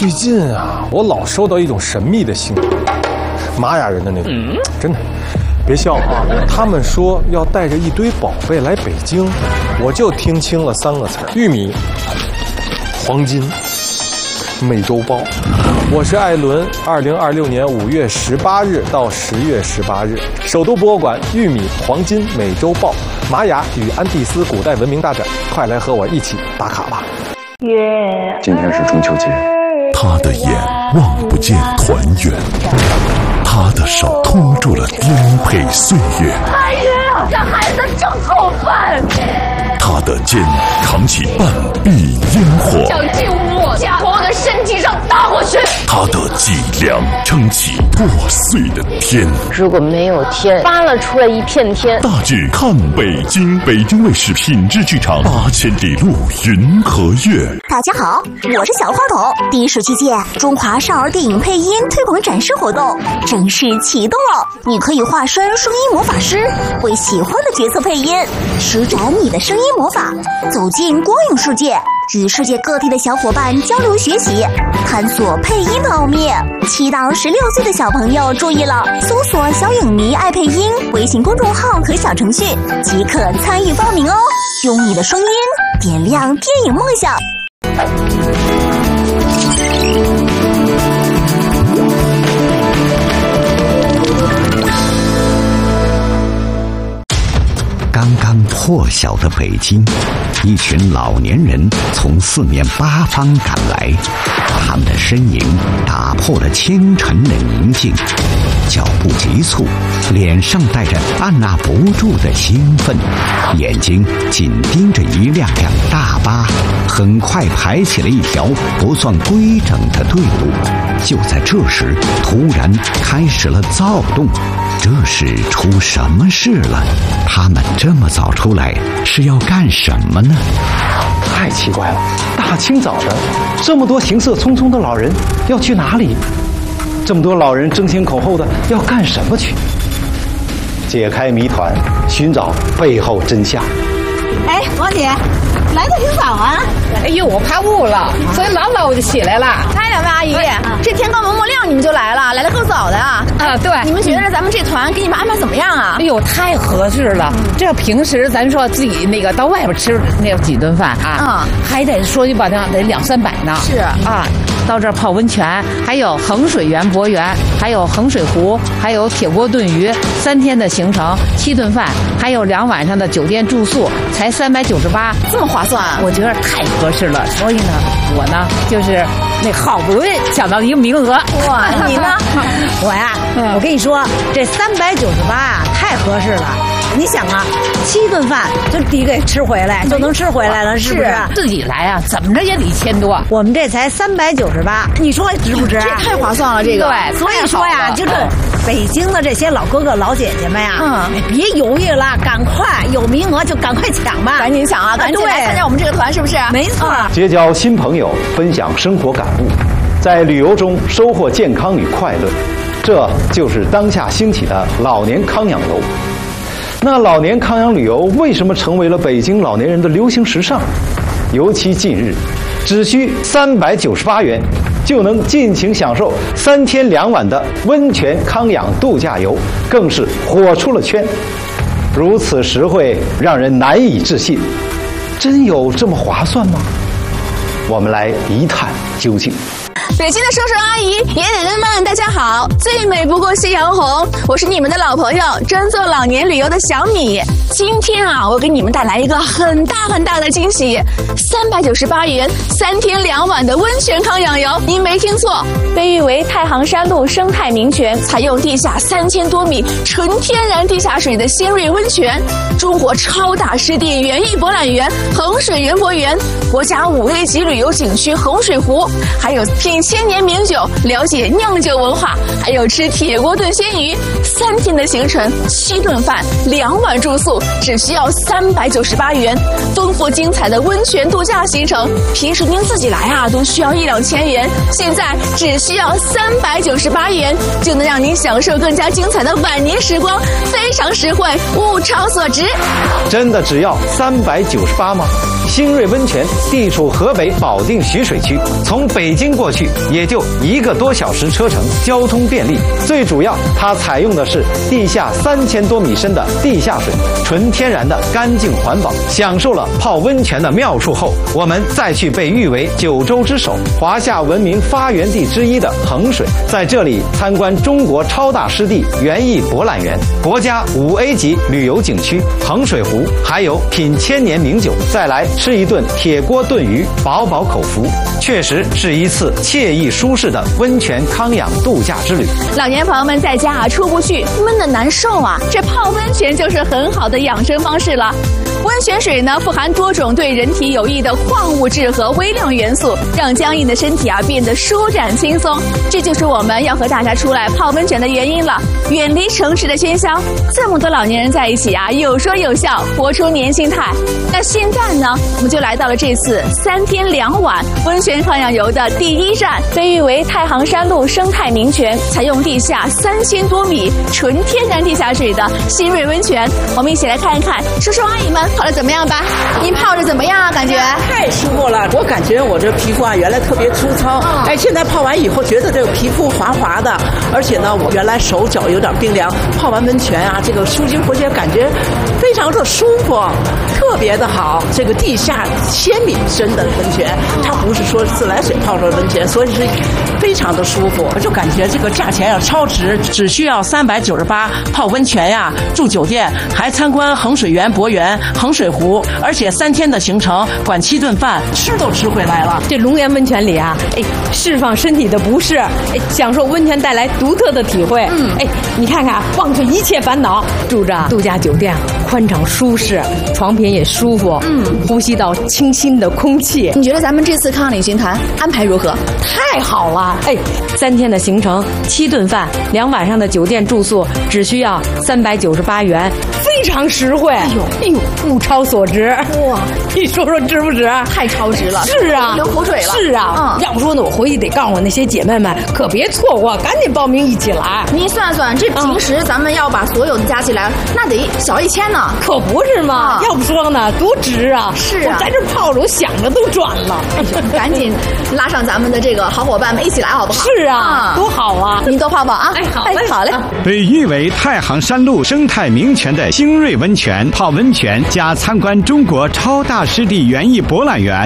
最近啊，我老收到一种神秘的信，玛雅人的那种，真的，别笑啊！他们说要带着一堆宝贝来北京，我就听清了3个词儿：玉米、黄金、美洲豹。我是艾伦，2026年5月18日到10月18日，首都博物馆玉米、黄金、美洲豹、玛雅与安第斯古代文明大展，快来和我一起打卡吧！ 今天是中秋节， 他的眼望不见团圆，他的手托住了颠沛岁月。 哎呀，这孩子真够烦！ 他的肩扛起半壁烟火， 想进我家，从我的身体上打过去。 他的脊梁撑起破碎的天。 如果没有天，扒拉出来一片天。 大致看北京，北京卫视品质剧场8000里路云和月。 大家好，我是小花筒。第17届中华少儿电影配音推广展示活动正式启动了，你可以化身声音魔法师，为喜欢的角色配音，施展你的声音魔法，走进光影世界，与世界各地的小伙伴交流学习，探索配音的奥秘。7到16岁的小朋友注意了，搜索小影迷爱配音微信公众号和小程序即可参与报名哦，用你的声音点亮电影梦想。 刚刚破晓的北京，一群老年人从四面八方赶来，他们的身影打破了清晨的宁静，脚步急促，脸上带着按捺不住的兴奋，眼睛紧盯着一辆辆大巴，很快排起了一条不算规整的队伍。就在这时，突然开始了躁动。这是出什么事了？他们这么早出来是要干什么呢？ 太奇怪了，大清早的，这么多行色匆匆的老人要去哪里？这么多老人争先恐后的要干什么去？解开谜团，寻找背后真相。 哎，王姐，来的挺早啊！ 哎呦，我怕雾了，所以老早我就起来了。 嗨，两位阿姨，这天刚蒙蒙亮你们就来了，来得够早的啊！ 对， 你们觉得咱们这团给你们安排怎么样啊？ 哎呦，太合适了！这平时咱说自己那个到外边吃那几顿饭啊，还得说句不好听，得200-300呢。 是啊， 到这儿泡温泉，还有衡水园博园，还有衡水湖，还有铁锅炖鱼，3天的行程，7顿饭，还有2晚上的酒店住宿，才398， 这么划算， 我觉得太合适了。所以呢，我呢就是那好不容易抢到一个名额。 哇，你呢？ 我呀，我跟你说，这398啊，太合适了。你想啊，7顿饭就抵给吃回来，就能吃回来了，是不是？ 自己来啊，怎么着也得1000多。 我们这才398，你说值不值？ 这太划算了，这个。 对， 所以说呀，就这北京的这些老哥哥老姐姐们呀，别犹豫了，赶快有名额就赶快抢吧， 赶紧抢啊，赶紧来参加我们这个团，是不是？ 没错。 结交新朋友，分享生活感悟，在旅游中收获健康与快乐，这就是当下兴起的老年康养游。那老年康养旅游为什么成为了北京老年人的流行时尚？尤其近日，只需398元就能尽情享受3天2晚的温泉康养度假游，更是火出了圈。如此实惠，让人难以置信。真有这么划算吗？我们来一探究竟。 北京的叔叔阿姨、爷爷奶奶们，大家好！最美不过夕阳红，我是你们的老朋友，专做老年旅游的小米。今天啊，我给你们带来一个很大很大的惊喜，398元3天2晚的温泉康养游。您没听错，被誉为太行山路生态名泉，采用地下3000多米纯天然地下水的仙瑞温泉，中国超大湿地园艺博览园衡水园博园，国家5A 级旅游景区衡水湖，还有品1000年名酒，了解酿酒文化，还有吃铁锅炖鲜鱼。3天的行程，7顿饭，2晚住宿，只需要398元。丰富精彩的温泉度假行程，平时您自己来啊都需要1-2千元，现在只需要398元，就能让您享受更加精彩的晚年时光，非常实惠，物超所值。 真的只要398吗？新锐温泉地处河北保定徐水区，从北京过去去也就1个多小时车程，交通便利。最主要，它采用的是地下3000多米深的地下水，纯天然的干净环保。享受了泡温泉的妙处后，我们再去被誉为九州之首、华夏文明发源地之一的衡水，在这里参观中国超大湿地园艺博览园、国家5A 级旅游景区衡水湖，还有品千年名酒，再来吃一顿铁锅炖鱼，饱饱口福。确实是一次惬意舒适的温泉康养度假之旅。 老年朋友们在家出不去，闷得难受啊，这泡温泉就是很好的养生方式了。温泉水呢，富含多种对人体有益的矿物质和微量元素，让僵硬的身体变得舒展轻松。这就是我们要和大家出来泡温泉的原因了。远离城市的喧嚣，这么多老年人在一起有说有笑，活出年轻态。那现在呢，我们就来到了这次3天2晚温泉康养游的第1站，被誉为太行山路生态名泉，采用地下3000多米纯天然地下水的新锐温泉。我们一起来看一看叔叔阿姨们泡的怎么样吧？您泡着怎么样啊？感觉太舒服了，我感觉我这皮肤原来特别粗糙，现在泡完以后觉得这个皮肤滑滑的，而且呢，我原来手脚有点冰凉，泡完温泉这个舒筋活血，感觉非常的舒服，特别的好。这个地下1000米深的温泉，它不是说自来水泡出的温泉，所以是非常的舒服。我就感觉这个价钱超值，只需要398泡温泉住酒店，还参观衡水园博园、衡水湖，而且3天的行程，管7顿饭，吃都吃回来了。 这龙岩温泉里释放身体的不适，享受温泉带来独特的体会。你看看，忘却一切烦恼，住着度假酒店，宽敞舒适，床品也舒服，呼吸到清新的空气。 你觉得咱们这次康养旅行团安排如何？ 太好了！3天的行程，7顿饭，2晚上的酒店住宿，只需要398元，非常实惠。哎呦，物超所值！哇，你说说值不值？ 太超值了！ 是啊， 流口水了。 是啊，要不说呢，我回去得告诉我那些姐妹们，可别错过，赶紧报名一起来。 您算算，这平时咱们要把所有的加起来，那得小1000呢。 可不是嘛！要不说呢，多值啊！ 是啊， 我在这泡着，我想着都转了。 赶紧拉上咱们的这个好伙伴们一起来，好不好？ 是啊，多好啊！ 您多泡泡啊！ 好嘞，好嘞。 被誉为太行山路生态名泉的新锐温泉，泡温泉加参观中国超大湿地园艺博览园。